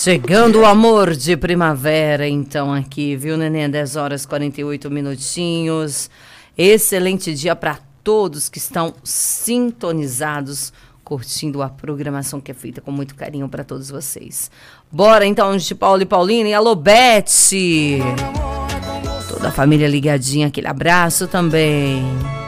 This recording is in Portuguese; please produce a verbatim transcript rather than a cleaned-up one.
Chegando o amor de primavera, então, aqui, viu, neném? dez horas e quarenta e oito minutinhos. Excelente dia para todos que estão sintonizados, curtindo a programação que é feita com muito carinho para todos vocês. Bora, então, de Paulo e Paulina e alô, Beth! Toda a família ligadinha, aquele abraço também.